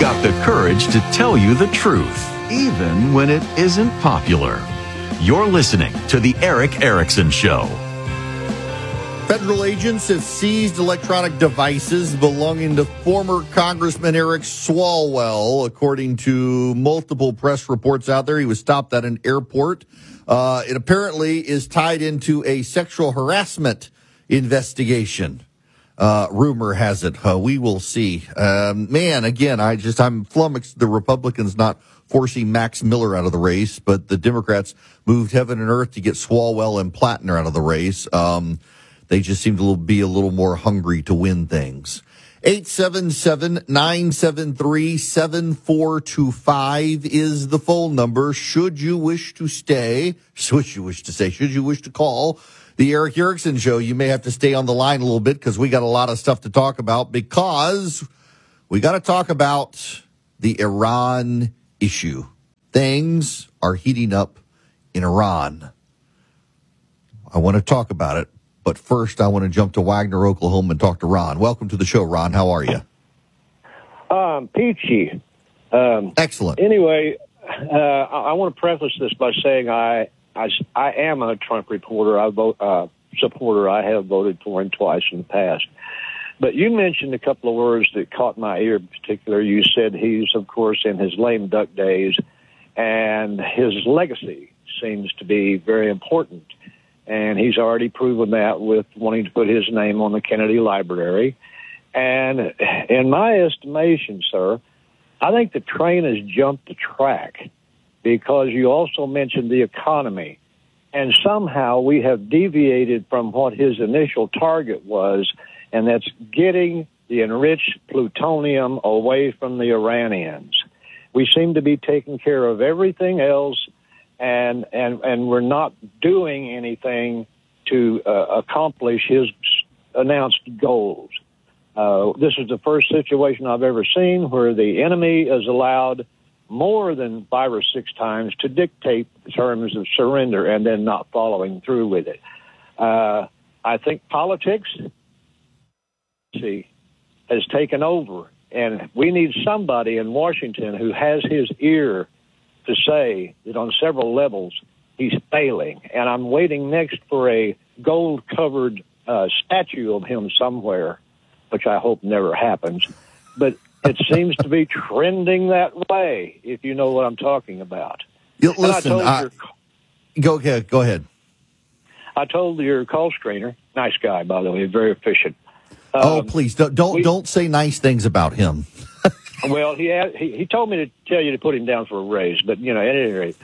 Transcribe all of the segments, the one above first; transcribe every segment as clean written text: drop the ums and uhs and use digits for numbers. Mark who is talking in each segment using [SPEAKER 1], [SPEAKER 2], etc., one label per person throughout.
[SPEAKER 1] got the courage to tell you the truth, even when it isn't popular. You're listening to The Erick Erickson Show.
[SPEAKER 2] Federal agents have seized electronic devices belonging to former Congressman Eric Swalwell. According to multiple press reports out there, he was stopped at an airport. It apparently is tied into a sexual harassment investigation. Rumor has it. We will see. Again, I'm flummoxed. The Republicans not forcing Max Miller out of the race, but the Democrats moved heaven and earth to get Swalwell and Plattner out of the race. They just seem to be a little more hungry to win things. 877-973-7425 is the phone number. Should you wish to call the Erick Erickson Show, you may have to stay on the line a little bit because we got a lot of stuff to talk about, because we got to talk about the Iran issue. Things are heating up in Iran. I want to talk about it, but first I want to jump to Wagner, Oklahoma, and talk to Ron. Welcome to the show, Ron. How are you?
[SPEAKER 3] Peachy.
[SPEAKER 2] Excellent.
[SPEAKER 3] Anyway, I want to preface this by saying I am a Trump supporter. I have voted for him twice in the past. But you mentioned a couple of words that caught my ear in particular. You said he's, of course, in his lame duck days, and his legacy seems to be very important. And he's already proven that with wanting to put his name on the Kennedy Library. And in my estimation, sir, I think the train has jumped the track, because you also mentioned the economy. And somehow we have deviated from what his initial target was, and that's getting the enriched plutonium away from the Iranians. We seem to be taking care of everything else, and we're not doing anything to accomplish his announced goals. This is the first situation I've ever seen where the enemy is allowed more than 5 or 6 times to dictate terms of surrender and then not following through with it. I think politics has taken over, and we need somebody in Washington who has his ear to say that on several levels he's failing. And I'm waiting next for a gold-covered statue of him somewhere, which I hope never happens. But it seems to be trending that way, if you know what I'm talking about.
[SPEAKER 2] Listen, go ahead.
[SPEAKER 3] I told your call screener, nice guy, by the way, very efficient.
[SPEAKER 2] Please don't say nice things about him.
[SPEAKER 3] Well, he told me to tell you to put him down for a raise, but at any rate,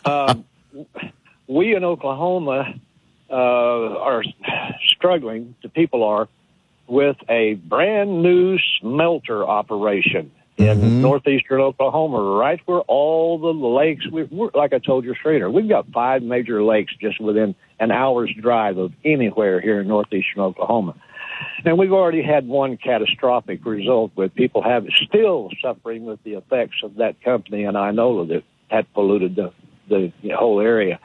[SPEAKER 3] we in Oklahoma are struggling. The people are, with a brand new smelter operation in northeastern Oklahoma, right where all the lakes, we're, like I told your screener, we've got 5 major lakes just within an hour's drive of anywhere here in northeastern Oklahoma. And we've already had one catastrophic result with people still suffering with the effects of that company, and I know that polluted the whole area.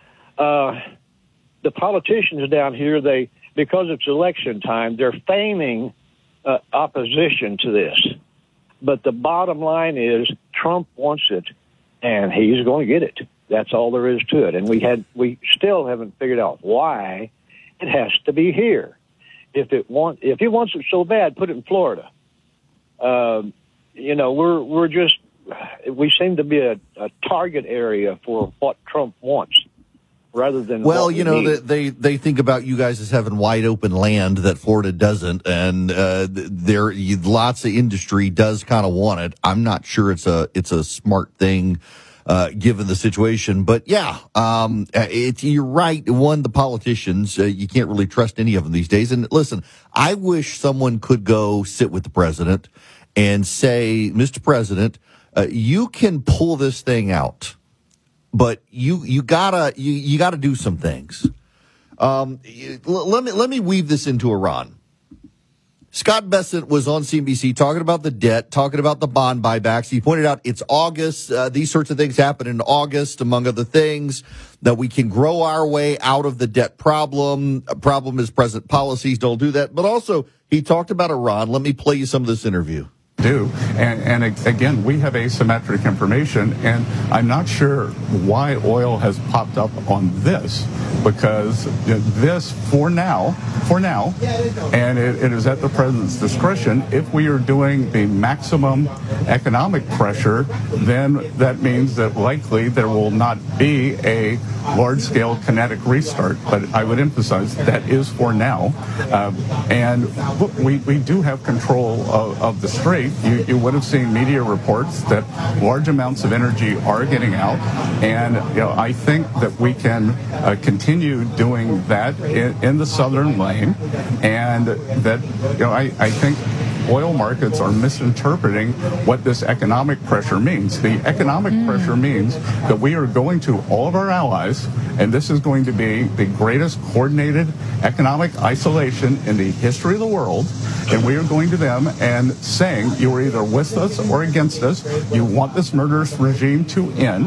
[SPEAKER 3] The politicians down here, because it's election time, they're feigning opposition to this. But the bottom line is Trump wants it, and he's going to get it. That's all there is to it. And we still haven't figured out why it has to be here. If he wants it so bad, put it in Florida. We seem to be a target area for what Trump wants, rather than
[SPEAKER 2] they think about you guys as having wide open land that Florida doesn't, and lots of industry does kind of want it. I'm not sure it's a smart thing given the situation, but you're right. The politicians, you can't really trust any of them these days. And listen, I wish someone could go sit with the president and say, Mr. President, you can pull this thing out, but you gotta do some things. Let me weave this into Iran. Scott Bessent was on CNBC talking about the debt, talking about the bond buybacks. He pointed out it's August. These sorts of things happen in August, among other things, that we can grow our way out of the debt problem. A problem is present policies don't do that. But also, he talked about Iran. Let me play you some of this interview.
[SPEAKER 4] do. And again, we have asymmetric information, and I'm not sure why oil has popped up on this, because this, for now, and it is at the president's discretion, if we are doing the maximum economic pressure, then that means that likely there will not be a large-scale kinetic restart. But I would emphasize that is for now. And we do have control of the strait. You would have seen media reports that large amounts of energy are getting out, and I think that we can continue doing that in the southern lane, and that I think oil markets are misinterpreting what this economic pressure means. The economic pressure means that we are going to all of our allies, and this is going to be the greatest coordinated economic isolation in the history of the world, and we are going to them and saying, you are either with us or against us. You want this murderous regime to end.